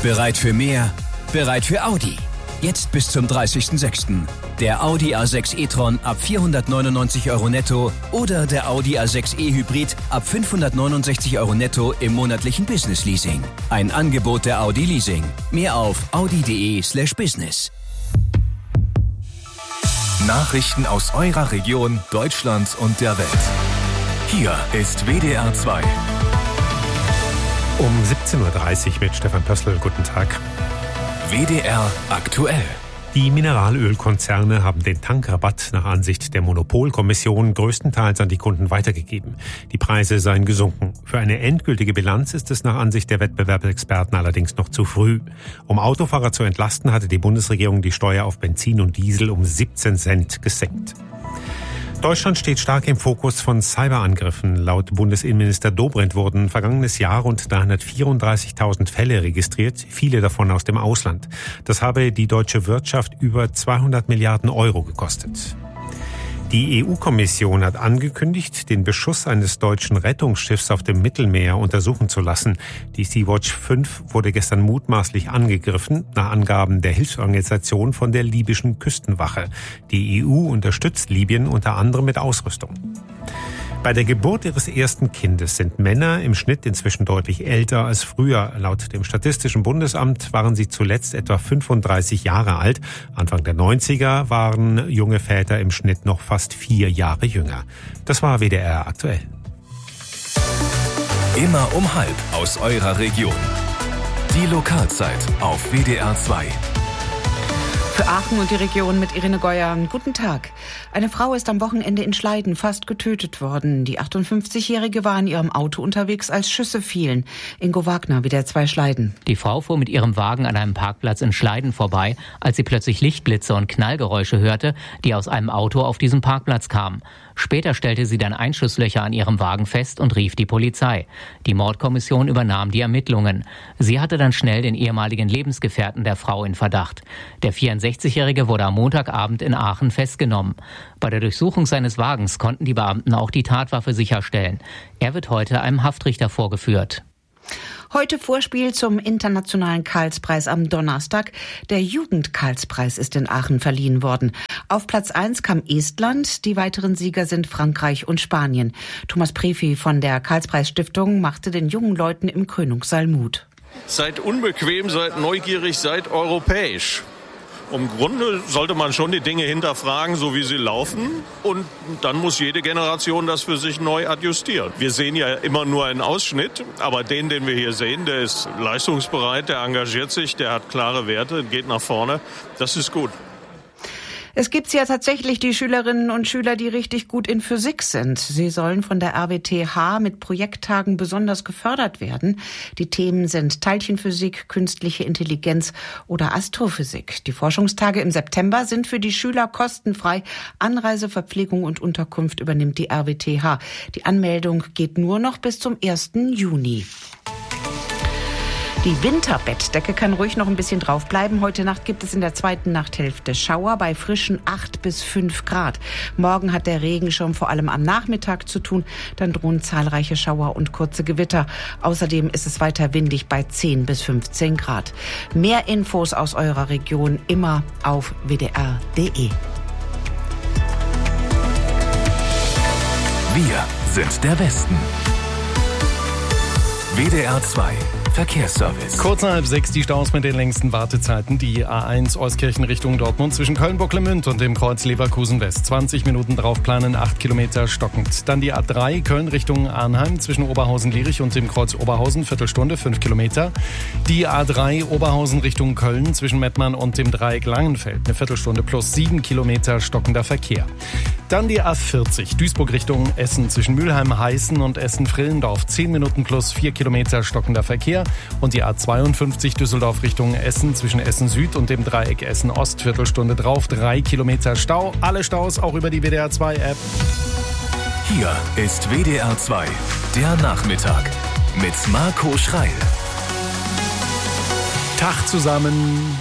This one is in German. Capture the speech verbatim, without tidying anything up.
Bereit für mehr? Bereit für Audi. Jetzt bis zum dreißigsten sechsten Der Audi A sechs e-tron ab vierhundertneunundneunzig Euro netto oder der Audi A sechs e-Hybrid ab fünfhundertneunundsechzig Euro netto im monatlichen Business-Leasing. Ein Angebot der Audi Leasing. Mehr auf audi.de slash business. Nachrichten aus eurer Region, Deutschland und der Welt. Hier ist W D R zwei. Um siebzehn Uhr dreißig mit Stefan Pössl. Guten Tag. W D R aktuell. Die Mineralölkonzerne haben den Tankrabatt nach Ansicht der Monopolkommission größtenteils an die Kunden weitergegeben. Die Preise seien gesunken. Für eine endgültige Bilanz ist es nach Ansicht der Wettbewerbsexperten allerdings noch zu früh. Um Autofahrer zu entlasten, hatte die Bundesregierung die Steuer auf Benzin und Diesel um siebzehn Cent gesenkt. Deutschland steht stark im Fokus von Cyberangriffen. Laut Bundesinnenminister Dobrindt wurden vergangenes Jahr rund dreihundertvierunddreißigtausend Fälle registriert, viele davon aus dem Ausland. Das habe die deutsche Wirtschaft über zweihundert Milliarden Euro gekostet. Die E U-Kommission hat angekündigt, den Beschuss eines deutschen Rettungsschiffs auf dem Mittelmeer untersuchen zu lassen. Die Sea-Watch fünf wurde gestern mutmaßlich angegriffen, nach Angaben der Hilfsorganisation von der libyschen Küstenwache. Die E U unterstützt Libyen unter anderem mit Ausrüstung. Bei der Geburt ihres ersten Kindes sind Männer im Schnitt inzwischen deutlich älter als früher. Laut dem Statistischen Bundesamt waren sie zuletzt etwa fünfunddreißig Jahre alt. Anfang der neunziger waren junge Väter im Schnitt noch fast vier Jahre jünger. Das war W D R aktuell. Immer um halb aus eurer Region. Die Lokalzeit auf W D R zwei. Für Aachen und die Region mit Irene Geuer. Guten Tag. Eine Frau ist am Wochenende in Schleiden fast getötet worden. Die achtundfünfzigjährige war in ihrem Auto unterwegs, als Schüsse fielen. Ingo Wagner, W D R zwei Schleiden. Die Frau fuhr mit ihrem Wagen an einem Parkplatz in Schleiden vorbei, als sie plötzlich Lichtblitze und Knallgeräusche hörte, die aus einem Auto auf diesem Parkplatz kamen. Später stellte sie dann Einschusslöcher an ihrem Wagen fest und rief die Polizei. Die Mordkommission übernahm die Ermittlungen. Sie hatte dann schnell den ehemaligen Lebensgefährten der Frau in Verdacht. Der vierundsechzigjährige wurde am Montagabend in Aachen festgenommen. Bei der Durchsuchung seines Wagens konnten die Beamten auch die Tatwaffe sicherstellen. Er wird heute einem Haftrichter vorgeführt. Heute Vorspiel zum Internationalen Karlspreis am Donnerstag. Der Jugend-Karlspreis ist in Aachen verliehen worden. Auf Platz eins kam Estland, die weiteren Sieger sind Frankreich und Spanien. Thomas Prefi von der Karlspreis-Stiftung machte den jungen Leuten im Krönungssaal Mut. Seid unbequem, seid neugierig, seid europäisch. Im Grunde sollte man schon die Dinge hinterfragen, so wie sie laufen. Und dann muss jede Generation das für sich neu adjustieren. Wir sehen ja immer nur einen Ausschnitt, aber den, den wir hier sehen, der ist leistungsbereit, der engagiert sich, der hat klare Werte, geht nach vorne. Das ist gut. Es gibt ja tatsächlich die Schülerinnen und Schüler, die richtig gut in Physik sind. Sie sollen von der R W T H mit Projekttagen besonders gefördert werden. Die Themen sind Teilchenphysik, künstliche Intelligenz oder Astrophysik. Die Forschungstage im September sind für die Schüler kostenfrei. Anreise, Verpflegung und Unterkunft übernimmt die R W T H. Die Anmeldung geht nur noch bis zum ersten Juni. Die Winterbettdecke kann ruhig noch ein bisschen draufbleiben. Heute Nacht gibt es in der zweiten Nachthälfte Schauer bei frischen acht bis fünf Grad. Morgen hat der Regen schon vor allem am Nachmittag zu tun. Dann drohen zahlreiche Schauer und kurze Gewitter. Außerdem ist es weiter windig bei zehn bis fünfzehn Grad. Mehr Infos aus eurer Region immer auf w d r punkt d e. Wir sind der Westen. W D R zwei Verkehrsservice. Kurz nach halb sechs die Staus mit den längsten Wartezeiten. Die A eins Euskirchen Richtung Dortmund zwischen Köln-Bocklemünd und dem Kreuz Leverkusen West. zwanzig Minuten draufplanen, acht Kilometer stockend. Dann die A drei Köln Richtung Arnheim zwischen Oberhausen-Lierich und dem Kreuz Oberhausen, Viertelstunde, fünf Kilometer. Die A drei Oberhausen Richtung Köln zwischen Mettmann und dem Dreieck Langenfeld. Eine Viertelstunde plus sieben Kilometer stockender Verkehr. Dann die A vierzig Duisburg Richtung Essen zwischen Mülheim-Heißen und Essen-Frillendorf. zehn Minuten plus vier Kilometer stockender Verkehr. Und die A zweiundfünfzig Düsseldorf Richtung Essen zwischen Essen Süd und dem Dreieck Essen Ost. Viertelstunde drauf, drei Kilometer Stau. Alle Staus auch über die W D R zwei App. Hier ist W D R zwei, der Nachmittag mit Marco Schreil. Tag zusammen.